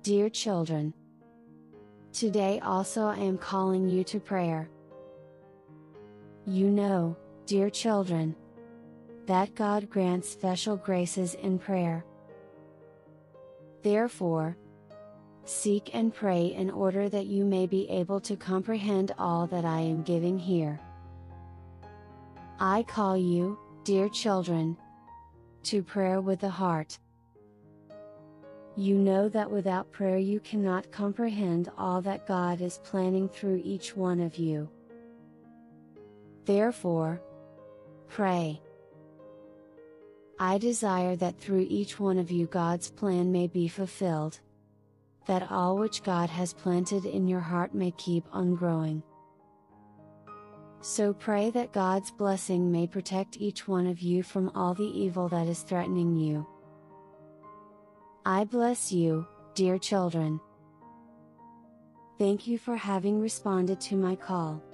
Dear children, today also I am calling you to prayer. You know, dear children, that God grants special graces in prayer. Therefore, seek and pray in order that you may be able to comprehend all that I am giving here. I call you, dear children, to prayer with the heart. You know that without prayer you cannot comprehend all that God is planning through each one of you. Therefore, pray. I desire that through each one of you God's plan may be fulfilled, that all which God has planted in your heart may keep on growing. So pray that God's blessing may protect each one of you from all the evil that is threatening you. I bless you, dear children. Thank you for having responded to my call.